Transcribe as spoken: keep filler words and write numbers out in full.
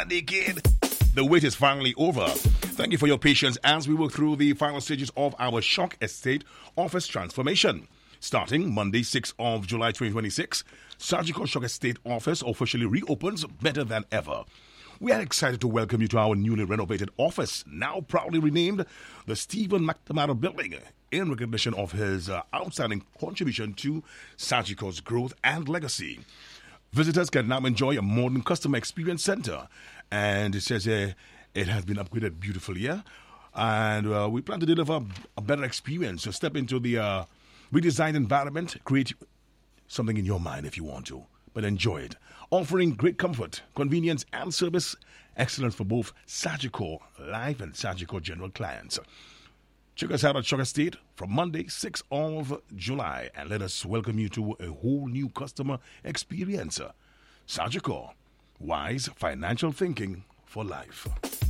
decade. The wait is finally over. Thank you for your patience as we work through the final stages of our Shock Estate office transformation. Starting Monday, sixth of July twenty twenty-six, Sagicor Shock Estate office officially reopens better than ever. We are excited to welcome you to our newly renovated office, now proudly renamed the Stephen McNamara Building, in recognition of his uh, outstanding contribution to Sagicor's growth and legacy. Visitors can now enjoy a modern customer experience center, and it says uh, it has been upgraded beautifully, yeah? And uh, we plan to deliver a better experience. So step into the uh, redesigned environment, create something in your mind if you want to, but enjoy it. Offering great comfort, convenience, and service excellence for both Sagicor Life and Sagicor General clients. Check us out at Shock Estate from Monday, sixth of July, and let us welcome you to a whole new customer experience. Sagicor, wise financial thinking for life.